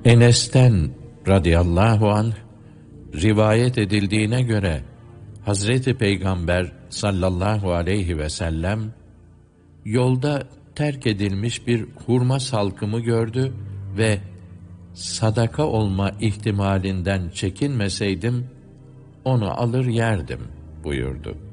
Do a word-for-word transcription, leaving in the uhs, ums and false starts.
Enes'ten radıyallahu anh rivayet edildiğine göre Hazreti Peygamber sallallahu aleyhi ve sellem yolda terk edilmiş bir hurma salkımı gördü ve sadaka olma ihtimalinden çekinmeseydim onu alır yerdim buyurdu.